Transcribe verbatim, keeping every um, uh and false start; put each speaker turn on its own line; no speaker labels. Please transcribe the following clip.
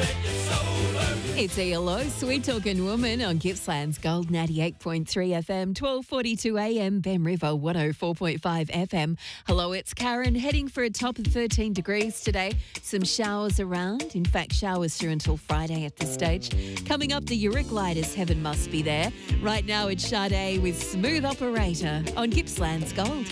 It's E L O, Sweet Talking Woman on Gippsland's Gold ninety-eight point three F M, twelve forty-two A M, Ben River one oh four point five F M. Hello, it's Karen, heading for a top of thirteen degrees today. Some showers around, in fact, showers through until Friday at this stage. Coming up, the Euryclides, Heaven Must Be There. Right now, it's Sade with Smooth Operator on Gippsland's Gold.